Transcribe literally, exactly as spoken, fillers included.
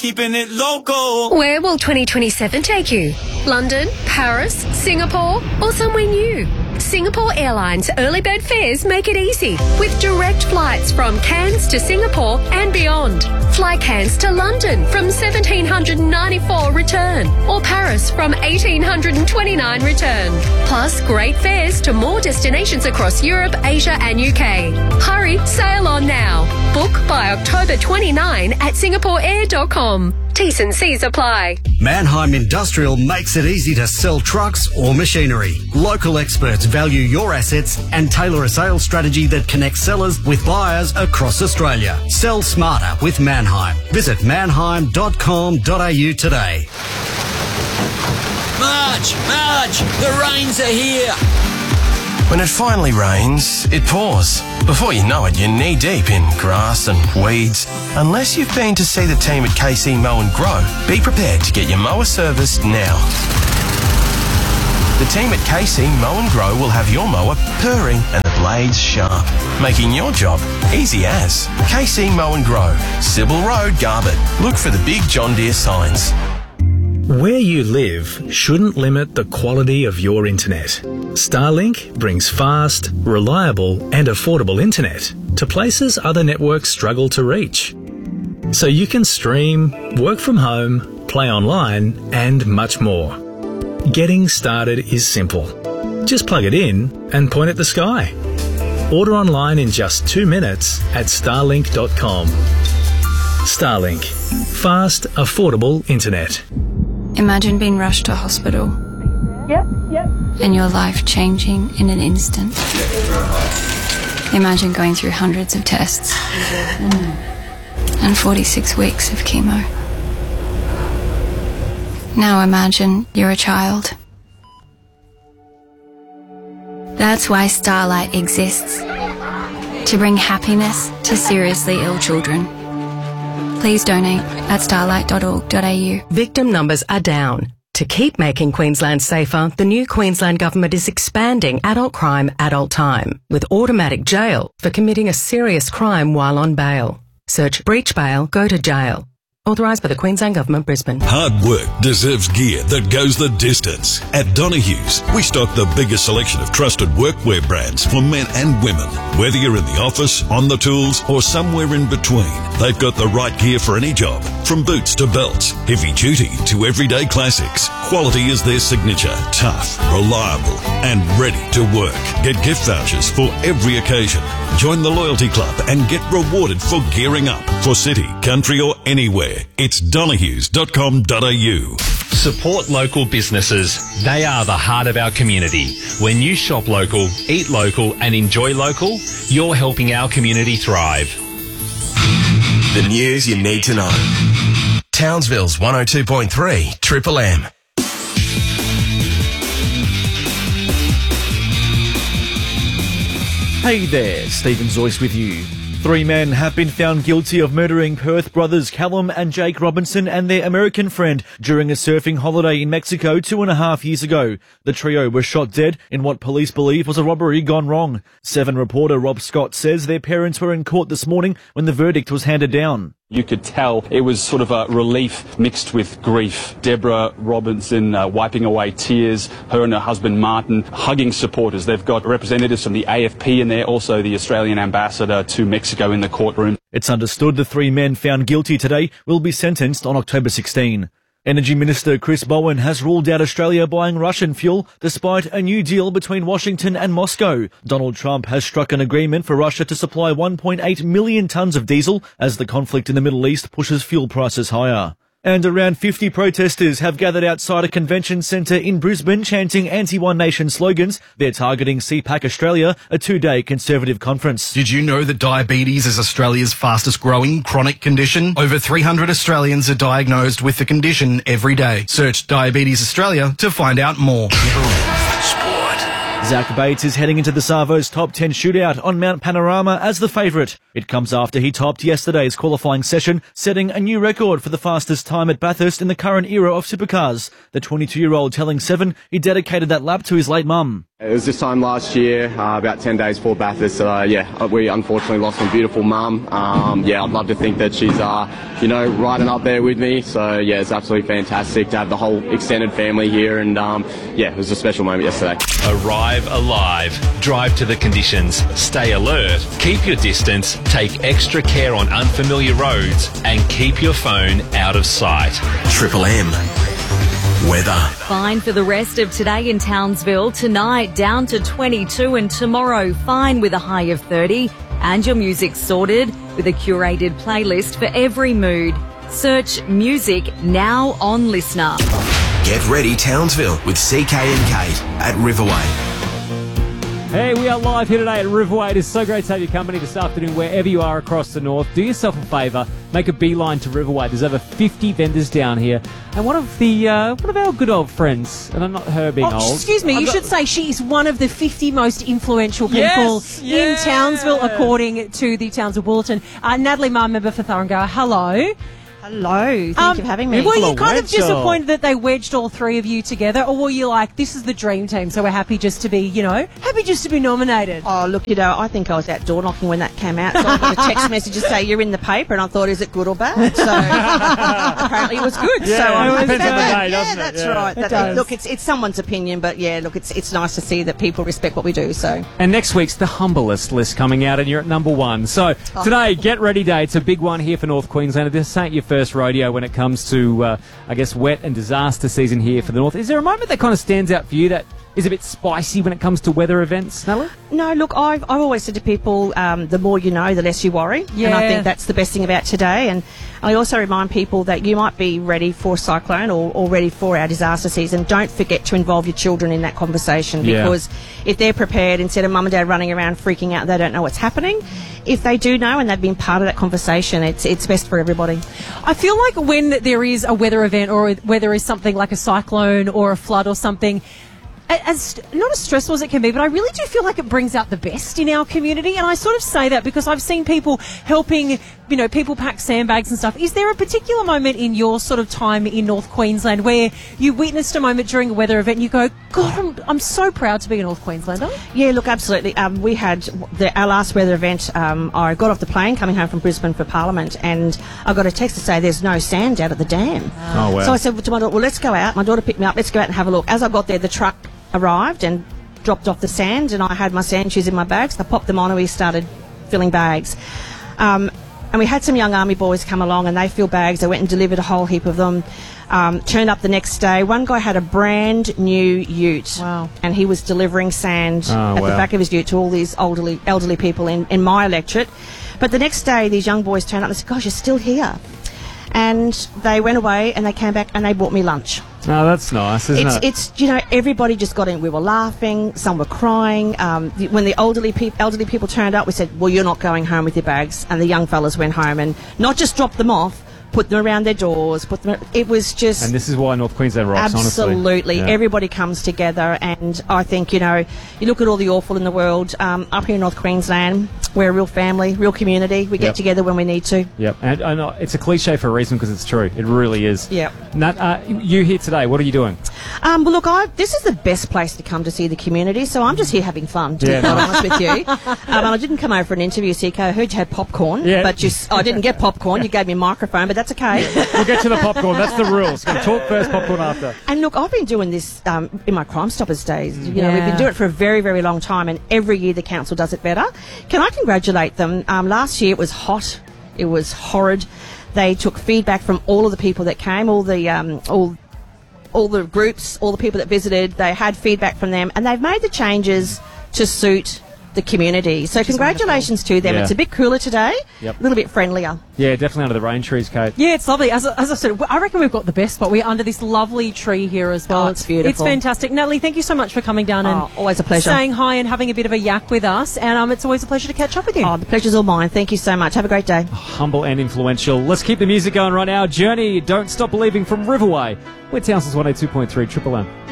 keeping it local. Where will twenty twenty-seven take you? London, Paris, Singapore, or somewhere new? Singapore Airlines early bird fares make it easy with direct flights from Cairns to Singapore and beyond. Fly Cairns to London from one thousand seven hundred ninety-four return or Paris from one thousand eight hundred twenty-nine return. Plus great fares to more destinations across Europe, Asia and U K. Hurry, sail on now. Book by October twenty-ninth at singapore air dot com. T's and C's apply. Mannheim Industrial makes it easy to sell trucks or machinery. Local experts value your assets and tailor a sales strategy that connects sellers with buyers across Australia. Sell smarter with Mannheim. Visit mannheim dot com dot a u today. Marge, Marge, the rains are here. When it finally rains, it pours. Before you know it, you're knee-deep in grass and weeds. Unless you've been to see the team at K C Mow and Grow, be prepared to get your mower serviced now. The team at K C Mow and Grow will have your mower purring and the blades sharp, making your job easy as. K C Mow and Grow, Sybil Road, Garbutt. Look for the big John Deere signs. Where you live shouldn't limit the quality of your internet. Starlink brings fast, reliable and affordable internet to places other networks struggle to reach. So you can stream, work from home, play online and much more. Getting started is simple. Just plug it in and point at the sky. Order online in just two minutes at starlink dot com. Starlink. Fast, affordable internet. Imagine being rushed to hospital. Yep, yep. And your life changing in an instant. Imagine going through hundreds of tests. And forty-six weeks of chemo. Now imagine you're a child. That's why Starlight exists. To bring happiness to seriously ill children. Please donate at starlight dot org dot a u. Victim numbers are down. To keep making Queensland safer, the new Queensland Government is expanding adult crime, adult time, with automatic jail for committing a serious crime while on bail. Search breach bail, go to jail. Authorised by the Queensland Government, Brisbane. Hard work deserves gear that goes the distance. At Donohue's, we stock the biggest selection of trusted workwear brands for men and women. Whether you're in the office, on the tools, or somewhere in between, they've got the right gear for any job. From boots to belts, heavy duty to everyday classics. Quality is their signature. Tough, reliable, and ready to work. Get gift vouchers for every occasion. Join the Loyalty Club and get rewarded for gearing up for city, country, or anywhere. It's donohues dot com dot a u. Support local businesses. They are the heart of our community. When you shop local, eat local and enjoy local, you're helping our community thrive. The news you need to know. Townsville's one oh two point three Triple M. Hey there, Stephen Zoyce with you. Three men have been found guilty of murdering Perth brothers Callum and Jake Robinson and their American friend during a surfing holiday in Mexico two and a half years ago. The trio were shot dead in what police believe was a robbery gone wrong. Seven reporter Rob Scott says their parents were in court this morning when the verdict was handed down. You could tell it was sort of a relief mixed with grief. Deborah Robinson uh, wiping away tears, her and her husband Martin hugging supporters. They've got representatives from the A F P in there, also the Australian ambassador to Mexico in the courtroom. It's understood the three men found guilty today will be sentenced on October sixteenth. Energy Minister Chris Bowen has ruled out Australia buying Russian fuel despite a new deal between Washington and Moscow. Donald Trump has struck an agreement for Russia to supply one point eight million tonnes of diesel as the conflict in the Middle East pushes fuel prices higher. And around fifty protesters have gathered outside a convention centre in Brisbane chanting anti-One Nation slogans. They're targeting C PAC Australia, a two-day Conservative conference. Did you know that diabetes is Australia's fastest growing chronic condition? Over three hundred Australians are diagnosed with the condition every day. Search Diabetes Australia to find out more. Zach Bates is heading into the Savo's top ten shootout on Mount Panorama as the favourite. It comes after he topped yesterday's qualifying session, setting a new record for the fastest time at Bathurst in the current era of supercars. The twenty-two-year-old telling Seven he dedicated that lap to his late mum. It was this time last year, uh, about ten days before Bathurst. So, uh, yeah, we unfortunately lost my beautiful mum. Um, yeah, I'd love to think that she's, uh, you know, riding up there with me. So, yeah, it's absolutely fantastic to have the whole extended family here. And, um, yeah, it was a special moment yesterday. Arrive alive. Drive to the conditions. Stay alert. Keep your distance. Take extra care on unfamiliar roads. And keep your phone out of sight. Triple M. Weather. Fine for the rest of today in Townsville. Tonight down to twenty-two and tomorrow fine with a high of thirty. And your music sorted with a curated playlist for every mood. Search music now on Listener. Get ready Townsville with C K and Kate at Riverway. Hey, we are live here today at Riverway. It is so great to have your company this afternoon wherever you are across the north. Do yourself a favour, make a beeline to Riverway. There's over fifty vendors down here. And one of the uh, one of our good old friends, and I'm not her being oh, old. Excuse me, I'm you not... should say she is one of the fifty most influential people yes, in yeah. Townsville, according to the Townsville Bulletin. Uh, Natalie Marr, member for Thurungar. Hello. Hello, thank um, you for having me. Were you Hello, kind of wedge, disappointed that they wedged all three of you together, or were you like, this is the dream team, so we're happy just to be, you know, happy just to be nominated? Oh, look, you know, I think I was out door knocking when that came out, so I got a text message to say you're in the paper, and I thought, is it good or bad? So apparently it was good. Yeah, so I'm it happy depends for on the that. day, doesn't yeah, it? that's Yeah. right. It That, does. look, it's it's someone's opinion, but yeah, look, it's it's nice to see that people respect what we do. So. And next week's the humblest list coming out, and you're at number one. So Oh. today, get ready day. It's a big one here for North Queensland. This ain't your first rodeo when it comes to, uh, I guess, wet and disaster season here for the North. Is there a moment that kind of stands out for you that is a bit spicy when it comes to weather events, Natalie? No, look, I've, I've always said to people, um, the more you know, the less you worry. Yeah. And I think that's the best thing about today. And I also remind people that you might be ready for cyclone or, or ready for our disaster season. Don't forget to involve your children in that conversation, Yeah. because if they're prepared, instead of mum and dad running around freaking out, they don't know what's happening. If they do know and they've been part of that conversation, it's it's best for everybody. I feel like when there is a weather event or where there is something like a cyclone or a flood or something, as not as stressful as it can be, but I really do feel like it brings out the best in our community. And I sort of say that because I've seen people helping, you know, people pack sandbags and stuff. Is there a particular moment in your sort of time in North Queensland where you witnessed a moment during a weather event and you go, God, I'm, I'm so proud to be a North Queenslander? Yeah, look, absolutely. Um, we had the, our last weather event. Um, I got off the plane coming home from Brisbane for Parliament, and I got a text to say there's no sand out at the dam. Oh, wow. So I said to my daughter, well, let's go out. My daughter picked me up. Let's go out and have a look. As I got there, the truck arrived and dropped off the sand, and I had my sand shoes in my bags. I popped them on and we started filling bags. Um, and we had some young army boys come along and they filled bags. They went and delivered a whole heap of them. Um, turned up the next day. One guy had a brand new ute. Wow. And he was delivering sand Oh, at wow. the back of his ute to all these elderly, elderly people in, in my electorate. But the next day, these young boys turned up and said, gosh, you're still here. And they went away and they came back and they bought me lunch. Oh, that's nice, isn't It's, it? it's you know, everybody just got in. We were laughing, some were crying. Um, the, when the elderly, peop elderly people turned up, we said, well, you're not going home with your bags. And the young fellas went home and not just dropped them off, put them around their doors, put them... It was just... And this is why North Queensland rocks, Absolutely. honestly. Yeah. Everybody comes together, and I think, you know, you look at all the awful in the world. Um, up here in North Queensland, we're a real family, real community. We get Yep. together when we need to. Yep, and I know it's a cliche for a reason because it's true. It really is. Yep. Nat, uh, you here today, what are you doing? Um, well, look, I, this is the best place to come to see the community, so I'm just here having fun, to Yeah, be quite nice. honest with you. Um, and I didn't come over for an interview, C K. I heard you had popcorn, Yeah. but you, s- I didn't get popcorn. You gave me a microphone, but that's okay. We'll get to the popcorn. That's the rules. Gonna talk first, popcorn after. And look, I've been doing this um, in my Crime Stoppers days. You know, we've Yeah. been doing it for a very, very long time, and every year the council does it better. Can I congratulate them? Um, last year it was hot. It was horrid. They took feedback from all of the people that came, all the um, all all the groups, all the people that visited. They had feedback from them, and they've made the changes to suit the community. So congratulations to them. Yeah. It's a bit cooler today, Yep. a little bit friendlier. Yeah, definitely under the rain trees, Kate. Yeah, it's lovely. As, as I said, I reckon we've got the best spot. We're under this lovely tree here as well. Oh, it's beautiful. It's fantastic. Natalie, thank you so much for coming down and Oh, always a pleasure. saying hi and having a bit of a yak with us. And um, it's always a pleasure to catch up with you. Oh, the pleasure's all mine. Thank you so much. Have a great day. Humble and influential. Let's keep the music going right now. Journey, Don't Stop Believing from Riverway. We're Townsville's one oh two point three Triple M.